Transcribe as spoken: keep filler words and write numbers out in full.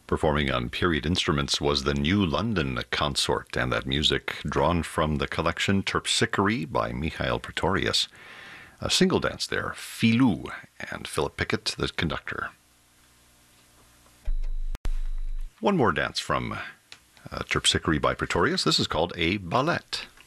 Performing on period instruments was the New London Consort, and that music drawn from the collection Terpsichore by Michael Pretorius. A single dance there, Filou, and Philip Pickett, the conductor. One more dance from uh, Terpsichore by Pretorius. This is called a ballet.